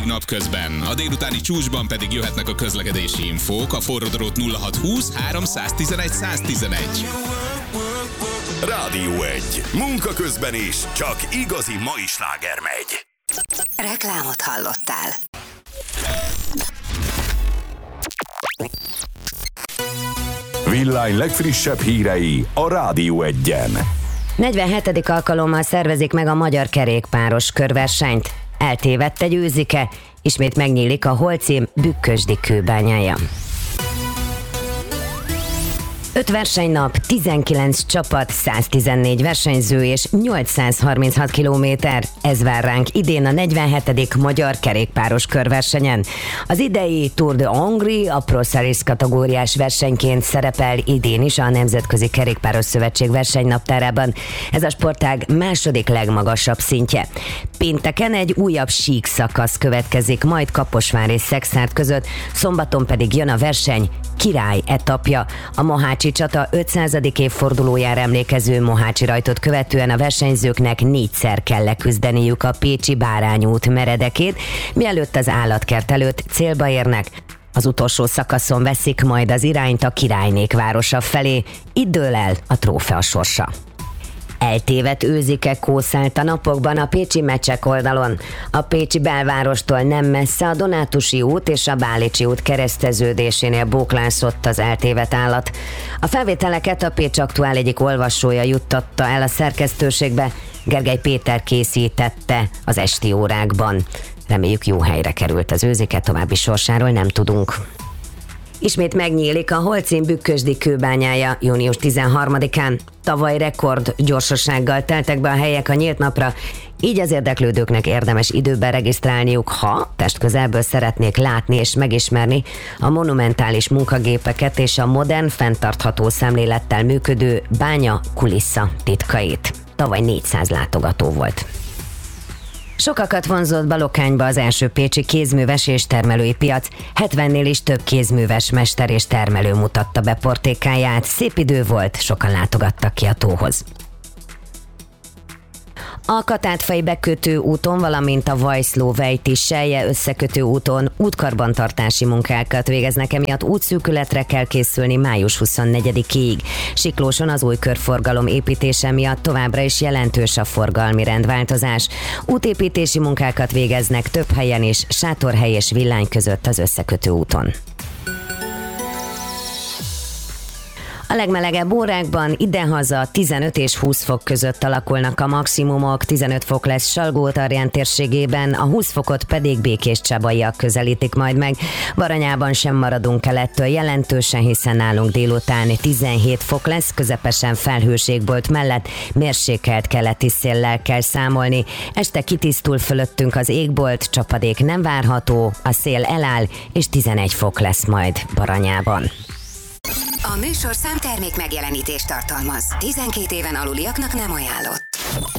Napközben, a délutáni csúcsban pedig jöhetnek a közlekedési infók, a forródrót 0620 311 111. Rádió 1. Munka közben is csak igazi mai sláger megy. Reklámot hallottál. Villány legfrissebb hírei a Rádió 1-en. 47. alkalommal szervezik meg a magyar kerékpáros körversenyt. Eltévedt egy őzike, ismét megnyílik a holcím Bükkösdi kőbányája. 5 versenynap, 19 csapat, 114 versenyző és 836 kilométer. Ez vár ránk idén a 47. magyar kerékpáros körversenyen. Az idei Tour de Hongrie a Pro Series kategóriás versenyként szerepel idén is a Nemzetközi Kerékpáros Szövetség versenynaptárában. Ez a sportág második legmagasabb szintje. Pénteken egy újabb sík szakasz következik, majd Kaposvár és Szekszárd között, szombaton pedig jön a verseny király etapja. A Mohácsi csata 500. évfordulójára emlékező Mohácsi rajtot követően a versenyzőknek 4-szer kell leküzdeniük a pécsi Bárányút meredekét, mielőtt az állatkert előtt célba érnek. Az utolsó szakaszon veszik majd az irányt a királynék városa felé, itt dől el a trófea sorsa. Eltévedt őzike kószált a napokban a pécsi Mecsek oldalon. A pécsi belvárostól nem messze a Donátusi út és a Bálicsi út kereszteződésénél bóklászott az eltévedt állat. A felvételeket a Pécs Aktuál egyik olvasója juttatta el a szerkesztőségbe, Gergely Péter készítette az esti órákban. Reméljük, jó helyre került az őzike, további sorsáról nem tudunk. Ismét megnyílik a holcím Bükkösdi kőbányája június 13-án. Tavaly rekord gyorsasággal teltek be a helyek a nyílt napra, így az érdeklődőknek érdemes időben regisztrálniuk, ha testközelből szeretnék látni és megismerni a monumentális munkagépeket és a modern, fenntartható szemlélettel működő bánya kulissza titkait. Tavaly 400 látogató volt. Sokakat vonzott Balokányba az első pécsi kézműves és termelői piac. 70-nél is több kézműves mester és termelő mutatta be portékáját. Szép idő volt, sokan látogattak ki a tóhoz. A Katátfai bekötő úton, valamint a Vajszló-Vejti-Selje összekötő úton útkarbantartási munkákat végeznek, emiatt útszűkületre kell készülni május 24-ig. Siklóson az új körforgalom építése miatt továbbra is jelentős a forgalmi rendváltozás. Útépítési munkákat végeznek több helyen is, Sátorhely és Villány között az összekötő úton. A legmelegebb órákban idehaza 15 és 20 fok között alakulnak a maximumok, 15 fok lesz Salgó-Tarján térségében, a 20 fokot pedig Békéscsabaiak közelítik majd meg. Baranyában sem maradunk el ettől jelentősen, hiszen nálunk délután 17 fok lesz, közepesen felhőségbolt mellett mérsékelt keleti széllel kell számolni. Este kitisztul fölöttünk az égbolt, csapadék nem várható, a szél eláll, és 11 fok lesz majd Baranyában. A műsorszám termék megjelenítést tartalmaz. 12 éven aluliaknak nem ajánlott.